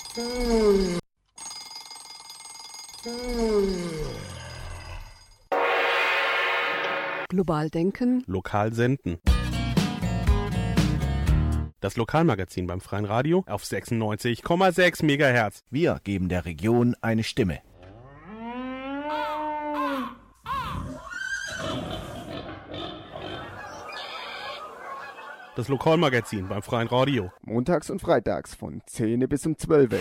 Global denken. Lokal senden. Das Lokalmagazin beim Freien Radio auf 96,6 MHz. Wir geben der Region eine Stimme. Das Lokalmagazin beim Freien Radio. Montags und freitags von 10 bis um 12.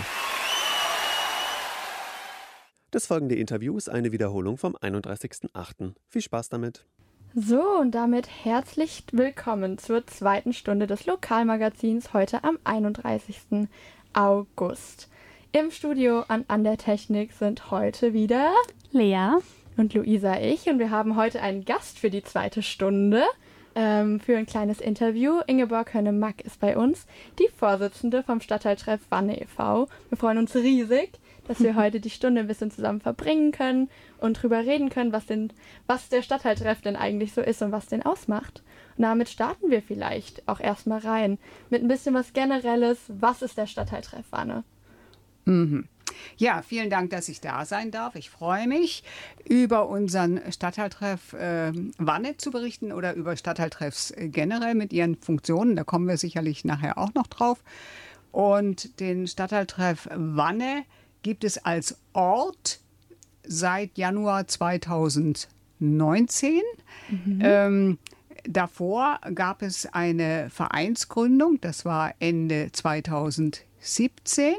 Das folgende Interview ist eine Wiederholung vom 31.08. Viel Spaß damit. So, und damit herzlich willkommen zur zweiten Stunde des Lokalmagazins heute am 31. August. Im Studio an der Technik sind heute wieder Lea und Luisa, ich. Und wir haben heute einen Gast für die zweite Stunde, für ein kleines Interview. Ingeborg Hönne-Mack ist bei uns, die Vorsitzende vom Stadtteiltreff Wanne e.V. Wir freuen uns riesig, dass wir heute die Stunde ein bisschen zusammen verbringen können und drüber reden können, was der Stadtteiltreff denn eigentlich so ist und was den ausmacht. Und damit starten wir vielleicht auch erstmal rein mit ein bisschen was Generelles. Was ist der Stadtteiltreff Wanne? Ja, vielen Dank, dass ich da sein darf. Ich freue mich, über unseren Stadtteiltreff Wanne zu berichten oder über Stadtteiltreffs generell mit ihren Funktionen. Da kommen wir sicherlich nachher auch noch drauf. Und den Stadtteiltreff Wanne gibt es als Ort seit Januar 2019. Davor gab es eine Vereinsgründung, das war Ende 2017.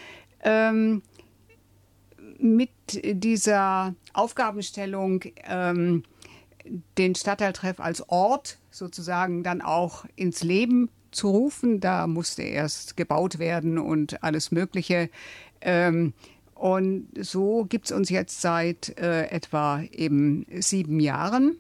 Mit dieser Aufgabenstellung den Stadtteiltreff als Ort sozusagen dann auch ins Leben zu rufen. Da musste erst gebaut werden und alles Mögliche. Und so gibt es uns jetzt seit etwa eben 7 Jahren.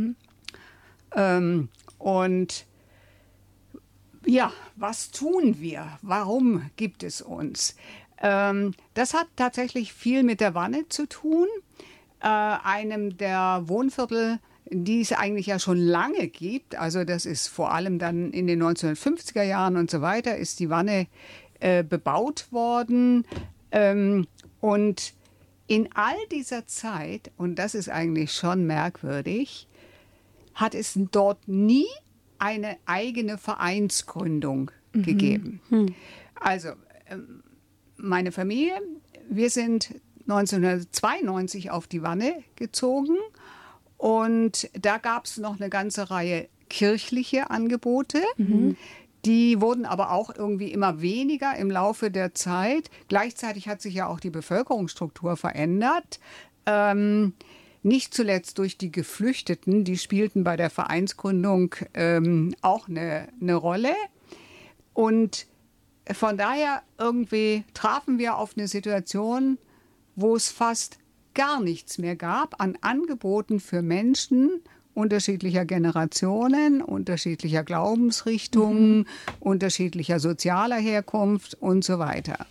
Und ja, was tun wir? Warum gibt es uns? Das hat tatsächlich viel mit der Wanne zu tun, einem der Wohnviertel, die es eigentlich ja schon lange gibt. Also das ist vor allem dann in den 1950er Jahren und so weiter, ist die Wanne bebaut worden. Und in all dieser Zeit, und das ist eigentlich schon merkwürdig, hat es dort nie eine eigene Vereinsgründung gegeben. Also meine Familie, wir sind 1992 auf die Wanne gezogen und da gab es noch eine ganze Reihe kirchliche Angebote. Die wurden aber auch irgendwie immer weniger im Laufe der Zeit. Gleichzeitig hat sich ja auch die Bevölkerungsstruktur verändert. Nicht zuletzt durch die Geflüchteten, die spielten bei der Vereinsgründung auch eine Rolle. Und von daher irgendwie trafen wir auf eine Situation, wo es fast gar nichts mehr gab an Angeboten für Menschen unterschiedlicher Generationen, unterschiedlicher Glaubensrichtungen, unterschiedlicher sozialer Herkunft und so weiter.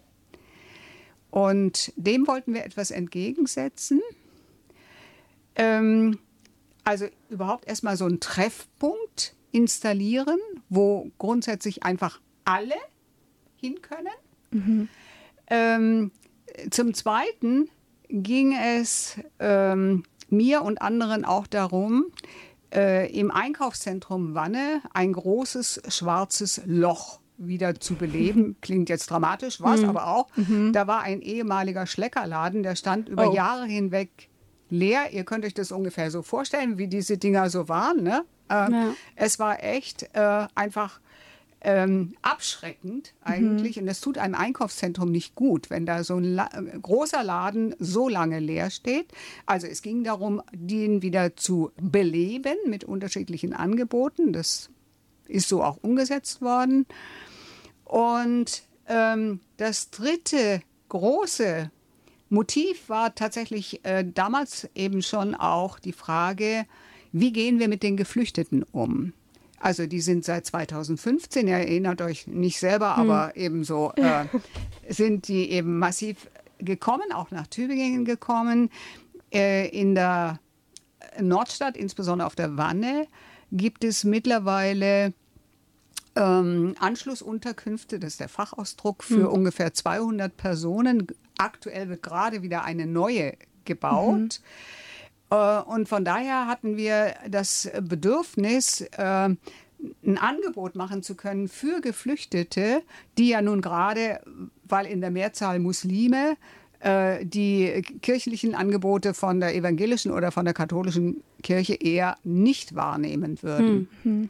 Und dem wollten wir etwas entgegensetzen. Also überhaupt erstmal so einen Treffpunkt installieren, wo grundsätzlich einfach alle hin können. Zum Zweiten ging es mir und anderen auch darum, im Einkaufszentrum Wanne ein großes schwarzes Loch wieder zu beleben. Klingt jetzt dramatisch, war es aber auch. Da war ein ehemaliger Schleckerladen, der stand über Jahre hinweg leer. Ihr könnt euch das ungefähr so vorstellen, wie diese Dinger so waren. Ne? Es war echt einfach abschreckend eigentlich. Und es tut einem Einkaufszentrum nicht gut, wenn da so ein großer Laden so lange leer steht. Also es ging darum, den wieder zu beleben mit unterschiedlichen Angeboten. Das ist so auch umgesetzt worden. Und das dritte große Motiv war tatsächlich damals eben schon auch die Frage, wie gehen wir mit den Geflüchteten um? Also die sind seit 2015, ihr erinnert euch nicht selber, aber ebenso sind die eben massiv gekommen, auch nach Tübingen gekommen. In der Nordstadt, insbesondere auf der Wanne, gibt es mittlerweile Anschlussunterkünfte, das ist der Fachausdruck, für ungefähr 200 Personen. Aktuell wird gerade wieder eine neue gebaut. Und von daher hatten wir das Bedürfnis, ein Angebot machen zu können für Geflüchtete, die ja nun gerade, weil in der Mehrzahl Muslime, die kirchlichen Angebote von der evangelischen oder von der katholischen Kirche eher nicht wahrnehmen würden.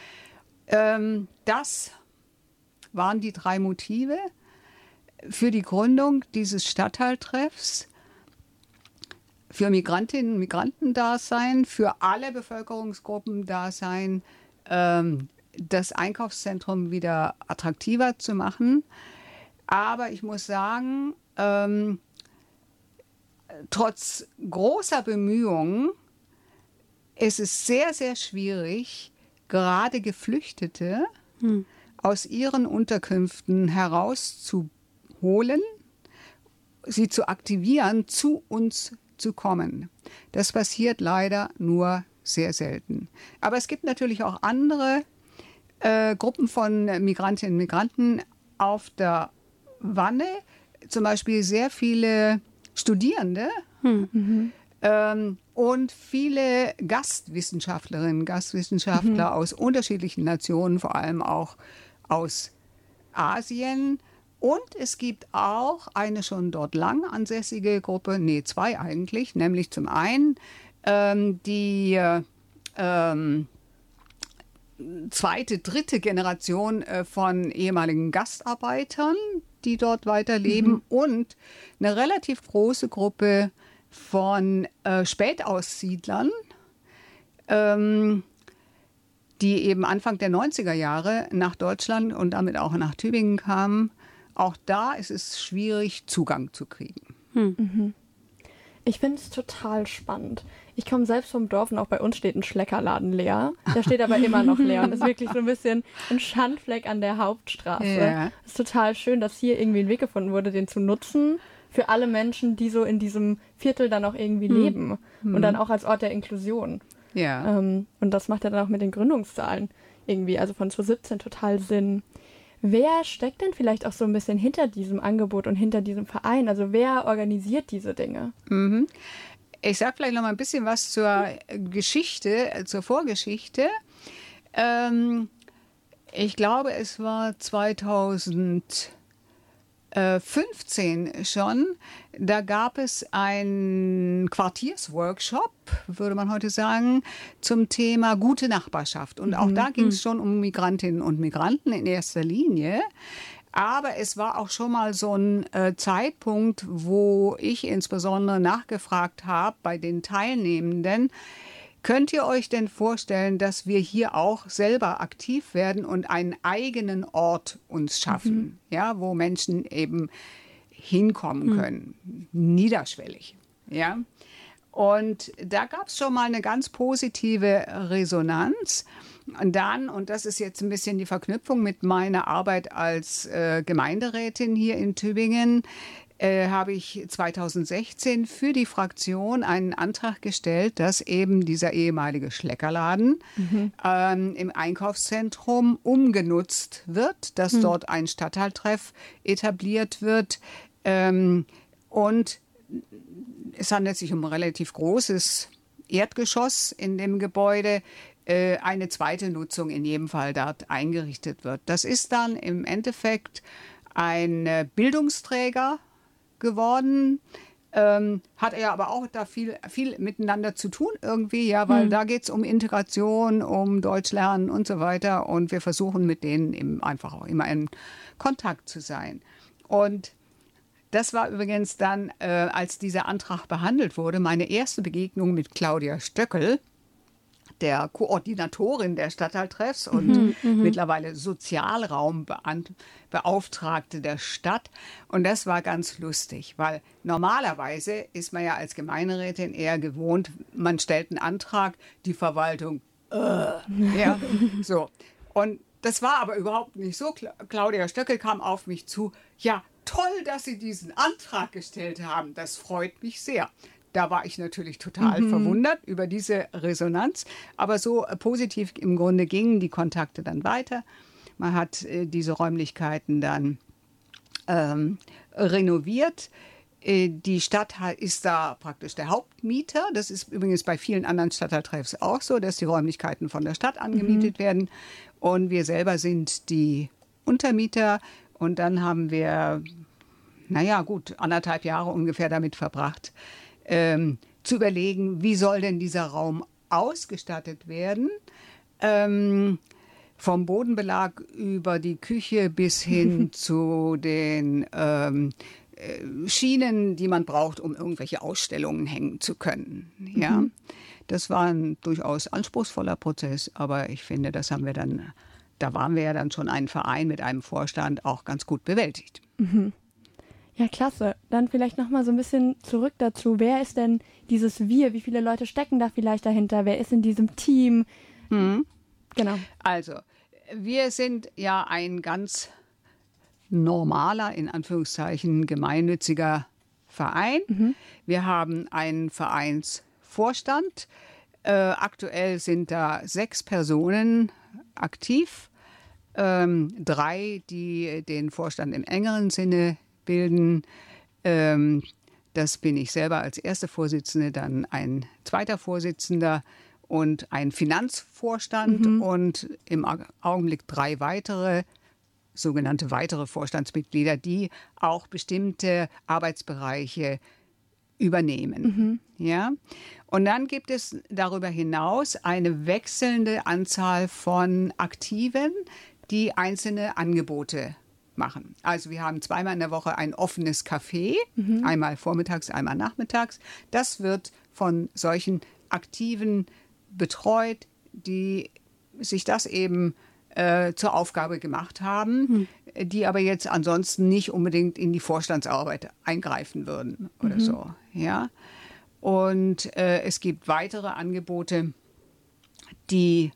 Das waren die 3 Motive für die Gründung dieses Stadtteiltreffs, für Migrantinnen und Migrantendasein, für alle Bevölkerungsgruppen Dasein, das Einkaufszentrum wieder attraktiver zu machen. Aber ich muss sagen, trotz großer Bemühungen ist es sehr, sehr schwierig, gerade Geflüchtete aus ihren Unterkünften herauszuholen, sie zu aktivieren, zu uns zu kommen. Das passiert leider nur sehr selten. Aber es gibt natürlich auch andere Gruppen von Migrantinnen und Migranten auf der Wanne, zum Beispiel sehr viele Studierende und viele Gastwissenschaftlerinnen, Gastwissenschaftler aus unterschiedlichen Nationen, vor allem auch aus Asien. Und es gibt auch eine schon dort lang ansässige Gruppe, 2 eigentlich, nämlich zum einen die zweite, dritte Generation von ehemaligen Gastarbeitern, die dort weiterleben und eine relativ große Gruppe von Spätaussiedlern, die eben Anfang der 90er Jahre nach Deutschland und damit auch nach Tübingen kamen. Auch da ist es schwierig, Zugang zu kriegen. Ich finde es total spannend. Ich komme selbst vom Dorf und auch bei uns steht ein Schleckerladen leer. Der steht aber immer noch leer und ist wirklich so ein bisschen ein Schandfleck an der Hauptstraße. Ja. Es ist total schön, dass hier irgendwie ein Weg gefunden wurde, den zu nutzen für alle Menschen, die so in diesem Viertel dann auch irgendwie leben und dann auch als Ort der Inklusion. Ja. Und das macht ja dann auch mit den Gründungszahlen irgendwie, also von 2017 total Sinn. Wer steckt denn vielleicht auch so ein bisschen hinter diesem Angebot und hinter diesem Verein? Also wer organisiert diese Dinge? Ich sage vielleicht noch mal ein bisschen was zur Geschichte, zur Vorgeschichte. Ich glaube, es war 2015 schon. Da gab es einen Quartiersworkshop, würde man heute sagen, zum Thema gute Nachbarschaft. Und auch da ging es schon um Migrantinnen und Migranten in erster Linie. Aber es war auch schon mal so ein Zeitpunkt, wo ich insbesondere nachgefragt habe bei den Teilnehmenden, könnt ihr euch denn vorstellen, dass wir hier auch selber aktiv werden und einen eigenen Ort uns schaffen, ja, wo Menschen eben hinkommen können, niederschwellig, ja? Und da gab es schon mal eine ganz positive Resonanz. Und dann, und das ist jetzt ein bisschen die Verknüpfung mit meiner Arbeit als Gemeinderätin hier in Tübingen, habe ich 2016 für die Fraktion einen Antrag gestellt, dass eben dieser ehemalige Schleckerladen im Einkaufszentrum umgenutzt wird, dass dort ein Stadtteiltreff etabliert wird. Und es handelt sich um ein relativ großes Erdgeschoss in dem Gebäude, eine zweite Nutzung in jedem Fall dort eingerichtet wird. Das ist dann im Endeffekt ein Bildungsträger geworden, hat ja aber auch da viel miteinander zu tun irgendwie, ja, weil da geht es um Integration, um Deutschlernen und so weiter und wir versuchen mit denen eben einfach auch immer in Kontakt zu sein. Und das war übrigens dann, als dieser Antrag behandelt wurde, meine erste Begegnung mit Claudia Stöckel, der Koordinatorin der Stadtteiltreffs und mittlerweile Sozialraumbeauftragte der Stadt. Und das war ganz lustig, weil normalerweise ist man ja als Gemeinderätin eher gewohnt, man stellt einen Antrag, die Verwaltung, ja, so. Und das war aber überhaupt nicht so. Claudia Stöckel kam auf mich zu, ja, toll, dass Sie diesen Antrag gestellt haben, das freut mich sehr. Da war ich natürlich total verwundert über diese Resonanz. Aber so positiv im Grunde gingen die Kontakte dann weiter. Man hat diese Räumlichkeiten dann renoviert. Die Stadt ist da praktisch der Hauptmieter. Das ist übrigens bei vielen anderen Stadtteiltreffs auch so, dass die Räumlichkeiten von der Stadt angemietet werden. Und wir selber sind die Untermieter. Und dann haben wir, 1,5 Jahre ungefähr damit verbracht, zu überlegen, wie soll denn dieser Raum ausgestattet werden. Vom Bodenbelag über die Küche bis hin zu den Schienen, die man braucht, um irgendwelche Ausstellungen hängen zu können. Ja, das war ein durchaus anspruchsvoller Prozess, aber ich finde, da waren wir ja dann schon ein Verein mit einem Vorstand auch ganz gut bewältigt. Ja, klasse. Dann vielleicht nochmal so ein bisschen zurück dazu. Wer ist denn dieses Wir? Wie viele Leute stecken da vielleicht dahinter? Wer ist in diesem Team? Genau. Also, wir sind ja ein ganz normaler, in Anführungszeichen, gemeinnütziger Verein. Wir haben einen Vereinsvorstand. Aktuell sind da 6 Personen aktiv. 3, die den Vorstand im engeren Sinne bilden. Das bin ich selber als erste Vorsitzende, dann ein zweiter Vorsitzender und ein Finanzvorstand und im Augenblick 3 weitere, sogenannte weitere Vorstandsmitglieder, die auch bestimmte Arbeitsbereiche übernehmen. Ja? Und dann gibt es darüber hinaus eine wechselnde Anzahl von Aktiven, die einzelne Angebote machen. Also wir haben 2-mal in der Woche ein offenes Café, einmal vormittags, einmal nachmittags. Das wird von solchen Aktiven betreut, die sich das eben zur Aufgabe gemacht haben, die aber jetzt ansonsten nicht unbedingt in die Vorstandsarbeit eingreifen würden oder so. Ja? Und es gibt weitere Angebote, die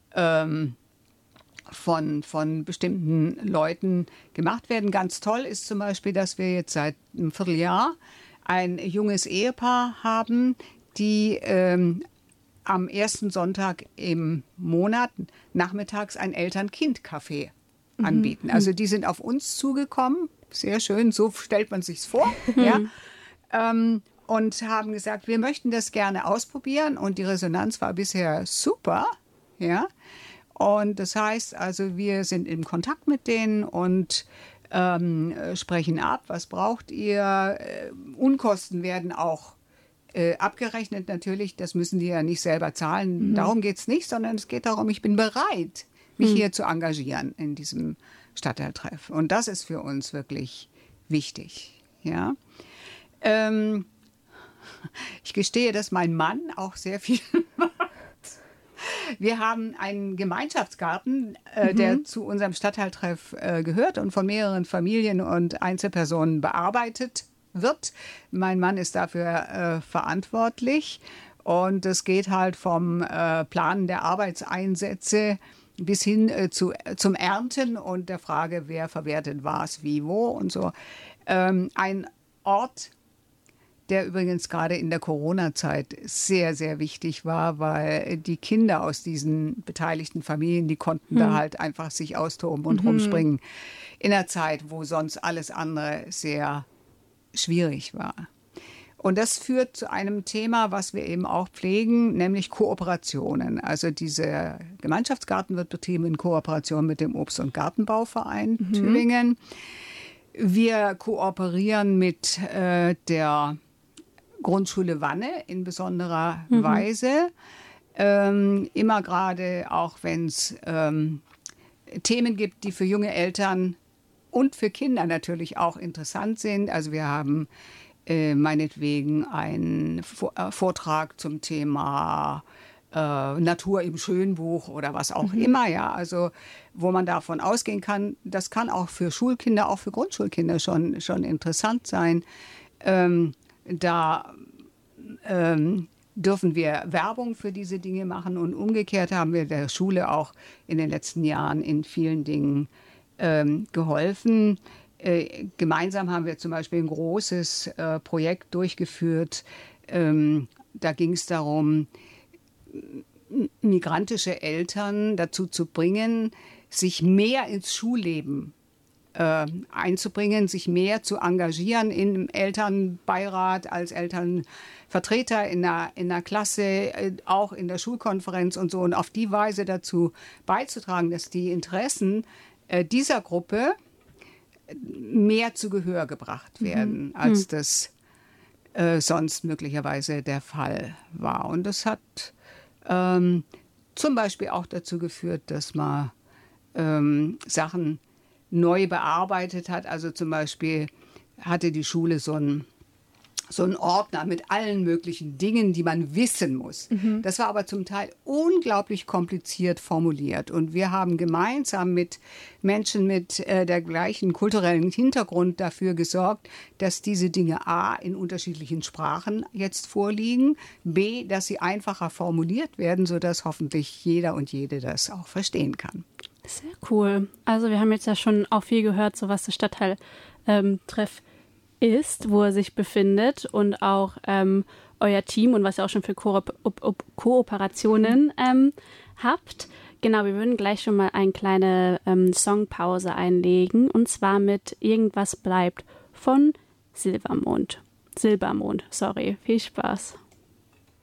von bestimmten Leuten gemacht werden. Ganz toll ist zum Beispiel, dass wir jetzt seit einem Vierteljahr ein junges Ehepaar haben, die am ersten Sonntag im Monat nachmittags ein Eltern-Kind-Café anbieten. Also die sind auf uns zugekommen, sehr schön, so stellt man sich's vor, ja, und haben gesagt, wir möchten das gerne ausprobieren und die Resonanz war bisher super, ja. Und das heißt also, wir sind im Kontakt mit denen und sprechen ab, was braucht ihr. Unkosten werden auch abgerechnet natürlich, das müssen die ja nicht selber zahlen. Darum geht es nicht, sondern es geht darum, ich bin bereit, mich hier zu engagieren in diesem Stadtteiltreff. Und das ist für uns wirklich wichtig. Ja? Ich gestehe, dass mein Mann auch sehr viel macht. Wir haben einen Gemeinschaftsgarten, der zu unserem Stadtteiltreff gehört und von mehreren Familien und Einzelpersonen bearbeitet wird. Mein Mann ist dafür verantwortlich und es geht halt vom Planen der Arbeitseinsätze bis hin zum Ernten und der Frage, wer verwertet was, wie, wo und so. Ein Ort, der übrigens gerade in der Corona-Zeit sehr, sehr wichtig war, weil die Kinder aus diesen beteiligten Familien, die konnten da halt einfach sich austoben und rumspringen in einer Zeit, wo sonst alles andere sehr schwierig war. Und das führt zu einem Thema, was wir eben auch pflegen, nämlich Kooperationen. Also dieser Gemeinschaftsgarten wird betrieben in Kooperation mit dem Obst- und Gartenbauverein Tübingen. Wir kooperieren mit der Grundschule Wanne in besonderer Weise. Immer gerade auch, wenn es Themen gibt, die für junge Eltern und für Kinder natürlich auch interessant sind. Also wir haben meinetwegen einen Vortrag zum Thema Natur im Schönbuch oder was auch immer, ja, also wo man davon ausgehen kann, das kann auch für Schulkinder, auch für Grundschulkinder schon interessant sein. Da dürfen wir Werbung für diese Dinge machen und umgekehrt haben wir der Schule auch in den letzten Jahren in vielen Dingen geholfen. Gemeinsam haben wir zum Beispiel ein großes Projekt durchgeführt. Da ging es darum, migrantische Eltern dazu zu bringen, sich mehr ins Schulleben einzubringen, sich mehr zu engagieren im Elternbeirat, als Elternvertreter in der Klasse, auch in der Schulkonferenz und so, und auf die Weise dazu beizutragen, dass die Interessen dieser Gruppe mehr zu Gehör gebracht werden, als das sonst möglicherweise der Fall war. Und das hat zum Beispiel auch dazu geführt, dass man Sachen neu bearbeitet hat. Also zum Beispiel hatte die Schule so einen Ordner mit allen möglichen Dingen, die man wissen muss. Das war aber zum Teil unglaublich kompliziert formuliert. Und wir haben gemeinsam mit Menschen mit der gleichen kulturellen Hintergrund dafür gesorgt, dass diese Dinge a. in unterschiedlichen Sprachen jetzt vorliegen, b. dass sie einfacher formuliert werden, sodass hoffentlich jeder und jede das auch verstehen kann. Sehr cool. Also wir haben jetzt ja schon auch viel gehört, so was der Stadtteiltreff ist, wo er sich befindet, und auch euer Team und was ihr auch schon für Kooperationen habt. Genau, wir würden gleich schon mal eine kleine Songpause einlegen, und zwar mit Irgendwas bleibt von Silbermond. Viel Spaß.